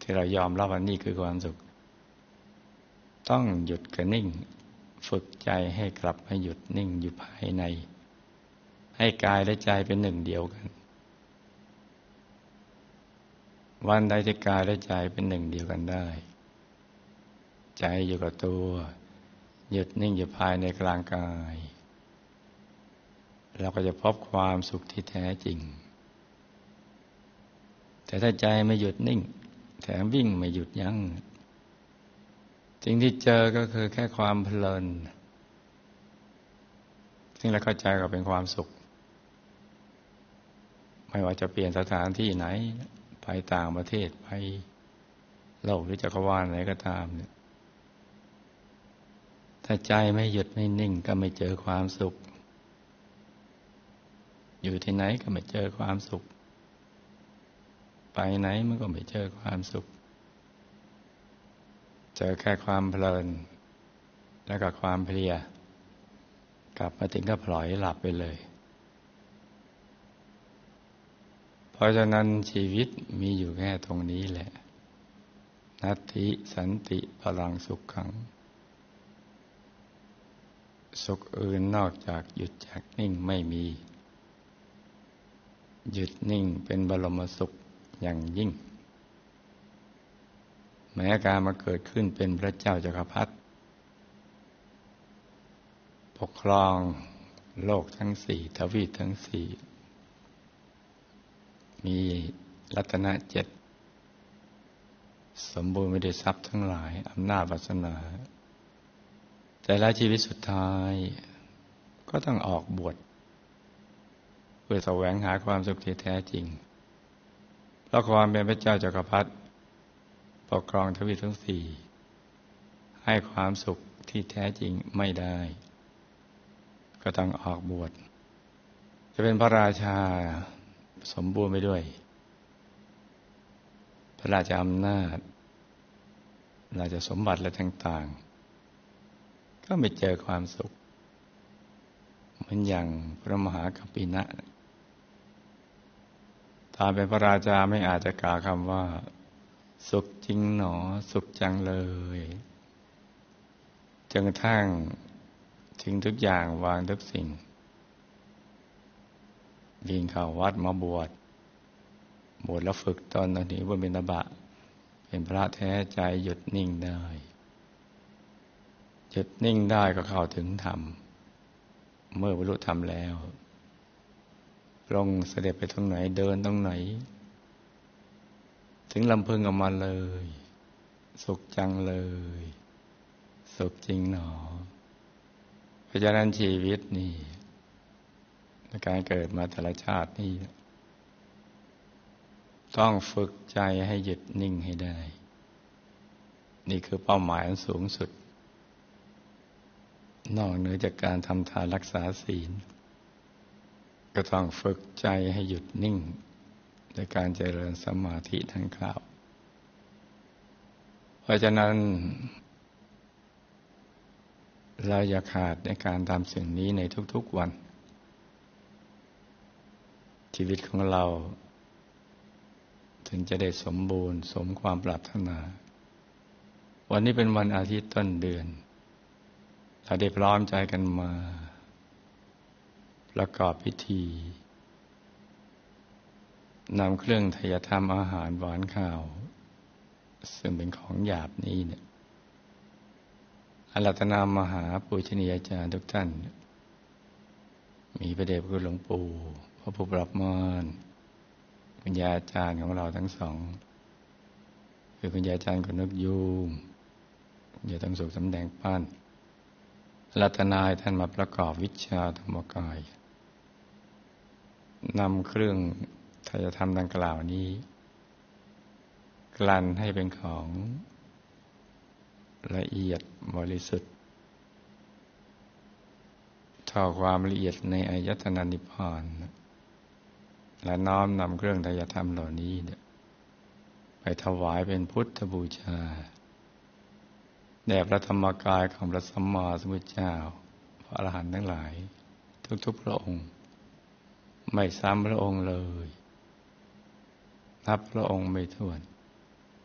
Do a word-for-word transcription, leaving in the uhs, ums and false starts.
ที่เรายอมรับว่านี่คือความสุขต้องหยุดกับนิ่งฝึกใจให้กลับมาหยุดนิ่งอยู่ภายในให้กายและใจเป็นหนึ่งเดียวกันวันใดที่กายและใจเป็นหนึ่งเดียวกันได้ใจอยู่กับตัวหยุดนิ่งอยู่ภายในกลางกายเราก็จะพบความสุขที่แท้จริงแต่ถ้าใจไม่หยุดนิ่งแถมวิ่งไม่หยุดยั้งสิ่งที่เจอก็คือแค่ความเพลินซึ่งเราเข้าใจก็เป็นความสุขไม่ว่าจะเปลี่ยนสถานที่ไหนไปต่างประเทศไปโลกหรือจักรวาลไหนก็ตามเนี่ยถ้าใจไม่หยุดไม่นิ่งก็ไม่เจอความสุขอยู่ที่ไหนก็ไม่เจอความสุขไปไหนมันก็ไม่เจอความสุขเจอแค่ความเพลินแล้วก็ความเพลียกลับมาถึงก็พลอยหลับไปเลยเพราะฉะนั้นชีวิตมีอยู่แค่ตรงนี้แหละนัตถิสันติพลังสุขขังสุขอื่นนอกจากหยุดจากนิ่งไม่มีหยุดนิ่งเป็นบรมสุขอย่างยิ่งแม้การมาเกิดขึ้นเป็นพระเจ้าจักรพรรดิปกครองโลกทั้งสี่ทวีปทั้งสี่มีรัตนะเจ็ดสมบูรณ์ไปด้วยทรัพย์ทั้งหลายอำนาจวาสนาแต่ละชีวิตสุดท้ายก็ต้องออกบวชเพื่อแสวงหาความสุขที่แท้จริงเพราะความเป็นพระเจ้าจักรพรรดิปกครองทวีปทั้งสี่ให้ความสุขที่แท้จริงไม่ได้ก็ต้องออกบวชจะเป็นพระราชาสมบูรณ์ไปด้วยพระราชอำนาจราชสมบัติและต่างๆก็ไม่เจอความสุขเหมือนอย่างพระมหากัปปินะตามเป็นพระราชาไม่อาจจะกล่าวคำว่าสุขจริงหนอสุขจังเลยจนกระทั่งทิ้งทุกอย่างวางทุกสิ่งวิ่งเข้าวัดมาบวชบวชแล้วฝึกตนตอนนี้ว่าเป็นตบะเป็นพระแท้ใจหยุดนิ่งได้หยุดนิ่งได้ก็เข้าถึงธรรมเมื่อบรรลุธรรมแล้วพระองค์เสด็จไปตรงไหนเดินตรงไหนถึงลำพึงออกมาเลยสุขจังเลยสุขจริงหนอเพราะฉะนั้นชีวิตนี่ในการเกิดมาแต่ละชาตินี่ต้องฝึกใจให้หยุดนิ่งให้ได้นี่คือเป้าหมายอันสูงสุดนอกเหนือจากการทำทานรักษาศีลก็ต้องฝึกใจให้หยุดนิ่งโดยการเจริญสมาธิดังกล่าวเพราะฉะนั้นเราอย่าขาดในการทำสิ่งนี้ในทุกๆวันชีวิตของเราถึงจะได้สมบูรณ์สมความปรารถนาวันนี้เป็นวันอาทิตย์ต้นเดือนเราได้พร้อมใจกันมาประกอบพิธีนำเครื่องไทยธรรมอาหารหวานข้าวซึ่งเป็นของหยาบนี้เนี่ยอาราธนามหาปูชนียาจารย์ทุกท่านมีพระเดชพระคุณหลวงปู่พระผู้ปรับมารคุณยายอาจารย์ของเราทั้งสองคือคุณยายอาจารย์คุณนกยูงคุณยายตั้งสุขสำแดงปั้นรัตนายท่านมาประกอบวิชาธรรมกายนำเครื่องไทยธรรมดังกล่าวนี้กลั่นให้เป็นของละเอียดบริสุทธิ์เท่าความละเอียดในอายตนะนิพพานและน้อมนำเครื่องไทยธรรมเหล่านี้ไปถวายเป็นพุทธบูชาแด่พระธรรมกายของพระสัมมาสัมพุทธเจ้าพระอรหันต์ทั้งหลายทุกๆพระองค์ไม่ซ้ำพระองค์เลยนับพระองค์ไม่ถ้วน